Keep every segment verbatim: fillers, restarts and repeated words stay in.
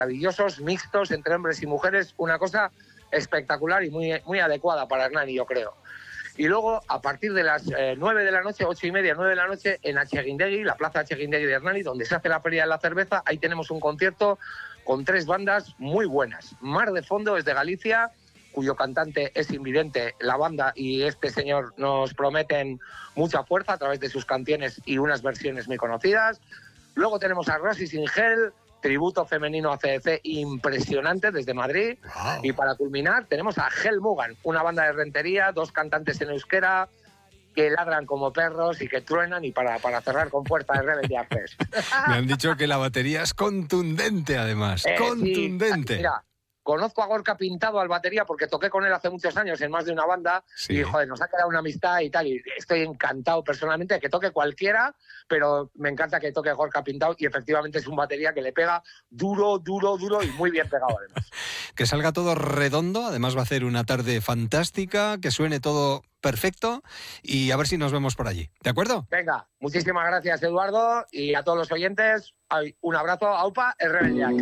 maravillosos, mixtos entre hombres y mujeres, una cosa espectacular y muy, muy adecuada para Hernani, yo creo. Y luego, a partir de las eh, nueve de la noche, ocho y media, nueve de la noche, en Acheguindegui, la plaza Acheguindegui de Hernani, donde se hace la Feria de la Cerveza, ahí tenemos un concierto con tres bandas muy buenas. Mar de Fondo es de Galicia, cuyo cantante es invidente, la banda y este señor nos prometen mucha fuerza a través de sus canciones y unas versiones muy conocidas. Luego tenemos a Rosy Singel, tributo femenino a C D C impresionante desde Madrid. Wow. Y para culminar tenemos a Hell Mugan, una banda de Rentería, dos cantantes en euskera que ladran como perros y que truenan, y para, para cerrar con fuerza de Rebelde Fest. Me han dicho que la batería es contundente, además, eh, contundente. Sí. Mira, conozco a Gorka Pintado, al batería, porque toqué con él hace muchos años en más de una banda, sí. Y joder, nos ha quedado una amistad y tal, y estoy encantado personalmente de que toque cualquiera, pero me encanta que toque Gorka Pintado, y efectivamente es un batería que le pega duro, duro, duro y muy bien pegado además. Que salga todo redondo, además va a hacer una tarde fantástica, que suene todo perfecto, y a ver si nos vemos por allí, ¿de acuerdo? Venga, muchísimas gracias, Eduardo, y a todos los oyentes, un abrazo, aupa, el Rebeldeak.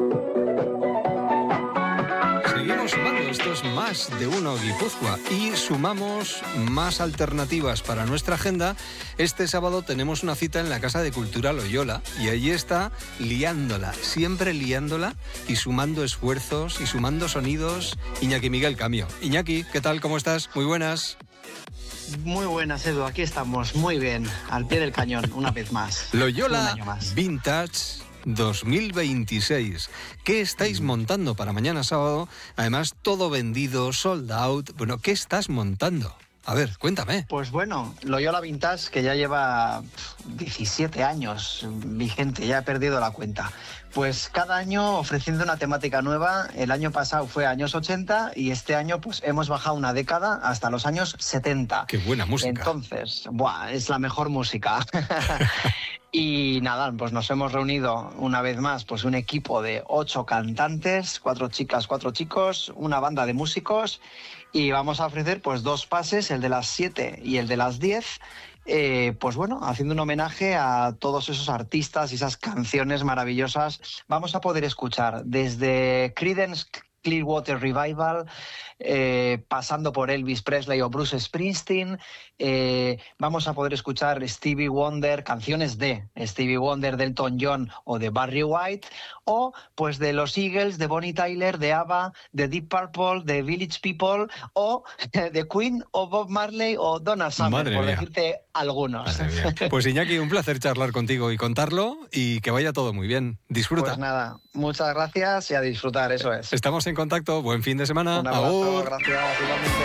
Seguimos sumando, esto es Más de Uno Guipúzcoa, y sumamos más alternativas para nuestra agenda. Este sábado tenemos una cita en la Casa de Cultura Loyola, y allí está liándola, siempre liándola y sumando esfuerzos y sumando sonidos, Iñaki Miguel Camio. Iñaki, ¿qué tal? ¿Cómo estás? Muy buenas. Muy buenas, Edu, aquí estamos, muy bien, al pie del cañón, una vez más. Loyola Un año más. Vintage dos mil veintiséis. ¿Qué estáis montando para mañana sábado? Además, todo vendido, sold out. Bueno, ¿qué estás montando? A ver, cuéntame. Pues bueno, Loyola Vintage, que ya lleva diecisiete años vigente, ya he perdido la cuenta. Pues cada año ofreciendo una temática nueva. El año pasado fue años ochenta y este año pues hemos bajado una década hasta los años setenta. ¡Qué buena música! Entonces, buah, es la mejor música. Y nada, pues nos hemos reunido una vez más, pues un equipo de ocho cantantes, cuatro chicas, cuatro chicos, una banda de músicos, y vamos a ofrecer pues dos pases, el de las siete y el de las diez. Eh, pues bueno, haciendo un homenaje a todos esos artistas y esas canciones maravillosas. Vamos a poder escuchar desde Creedence Clearwater Revival, eh, pasando por Elvis Presley o Bruce Springsteen. Eh, vamos a poder escuchar Stevie Wonder, canciones de Stevie Wonder, de Elton John o de Barry White, o pues de los Eagles, de Bonnie Tyler, de ABBA, de Deep Purple, de Village People, o de Queen o Bob Marley o Donna Summer, Madre por mía. decirte algunos. Pues Iñaki, un placer charlar contigo y contarlo, y que vaya todo muy bien. Disfruta. Pues nada, muchas gracias y a disfrutar, eso es. Estamos en contacto, buen fin de semana. Un abrazo, Agur. gracias, igualmente.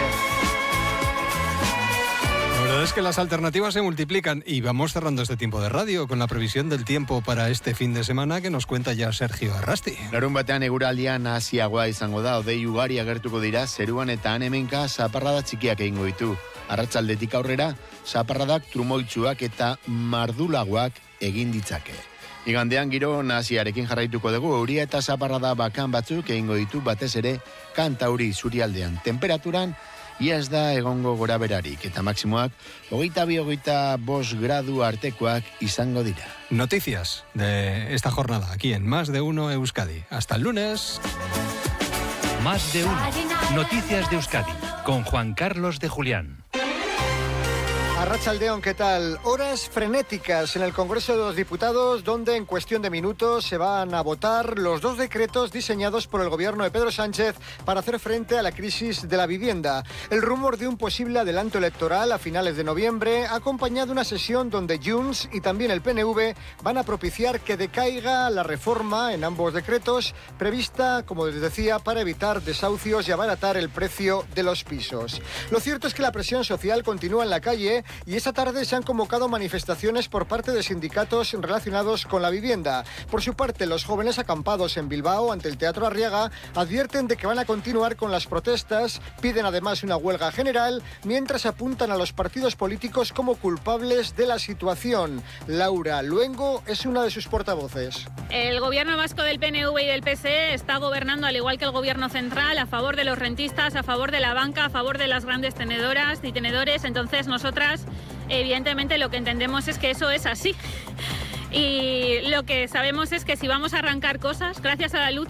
La verdad es que las alternativas se multiplican, y vamos cerrando este tiempo de radio con la previsión del tiempo para este fin de semana que nos cuenta ya Sergio Arrasti. Larun batean eguraldian hasiagoa izango da, hodei ugari agertuko dira, zeruan eta han-hemenka zaparrada txikiak egingo ditu. Arratsaldetik aurrera, zaparradak trumoitsuak eta mardulagoak egin ditzake. Igandean giro nahasiarekin jarraituko dugu, euria eta zaparrada bakan batzuk egingo ditu, batez ere Kantauri zurialdean. Temperaturan iaz da egongo gora berarik, eta maksimoak hogeita bi hogeita bost gradu artekoak izango dira. Noticias de esta jornada aquí en Más de Uno Euskadi. Hasta el lunes. Más de Uno. Noticias de Euskadi con Juan Carlos de Julián. Arratsaldeon, ¿qué tal? Horas frenéticas en el Congreso de los Diputados, donde en cuestión de minutos se van a votar los dos decretos diseñados por el gobierno de Pedro Sánchez para hacer frente a la crisis de la vivienda. El rumor de un posible adelanto electoral a finales de noviembre ha acompañado una sesión donde Junts y también el P N V van a propiciar que decaiga la reforma en ambos decretos, prevista, como les decía, para evitar desahucios y abaratar el precio de los pisos. Lo cierto es que la presión social continúa en la calle, y esta tarde se han convocado manifestaciones por parte de sindicatos relacionados con la vivienda. Por su parte, los jóvenes acampados en Bilbao ante el Teatro Arriaga advierten de que van a continuar con las protestas, piden además una huelga general, mientras apuntan a los partidos políticos como culpables de la situación. Laura Luengo es una de sus portavoces. El gobierno vasco del P N V y del P S E está gobernando, al igual que el gobierno central, a favor de los rentistas, a favor de la banca, a favor de las grandes tenedoras y tenedores. Entonces nosotras, evidentemente, lo que entendemos es que eso es así. Y lo que sabemos es que si vamos a arrancar cosas, gracias a la lucha